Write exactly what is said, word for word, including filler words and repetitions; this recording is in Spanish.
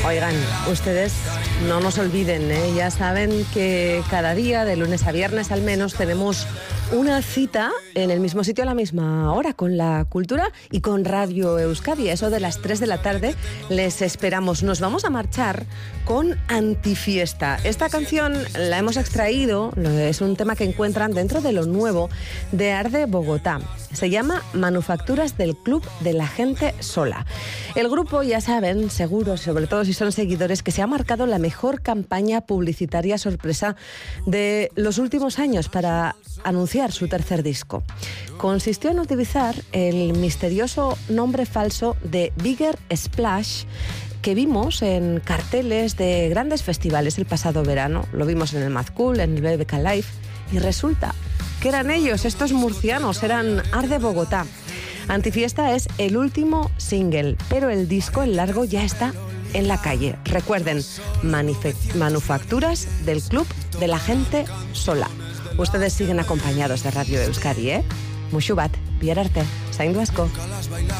Oigan, ustedes no nos olviden, ¿eh? Ya saben que cada día, de lunes a viernes al menos, tenemos una cita en el mismo sitio a la misma hora con la cultura y con Radio Euskadi. Eso de las tres de la tarde les esperamos. Nos vamos a marchar con Antifiesta. Esta canción la hemos extraído, es un tema que encuentran dentro de lo nuevo de Arde Bogotá. Se llama Manufacturas del Club de la Gente Sola. El grupo, ya saben, seguro, sobre todo si son seguidores, que se ha marcado la mejor campaña publicitaria sorpresa de los últimos años para anunciar su tercer disco. Consistió en utilizar el misterioso nombre falso de Bigger Splash que vimos en carteles de grandes festivales el pasado verano. Lo vimos en el Mad Cool, en el B B K Live, y resulta que eran ellos, estos murcianos, eran Arde Bogotá. Antifiesta es el último single, pero el disco en largo ya está en la calle. Recuerden, Manufacturas del Club de la Gente Sola. Ustedes siguen acompañados de Radio Euskadi, ¿eh? Muxu bat, bihar arte, zaindu asko.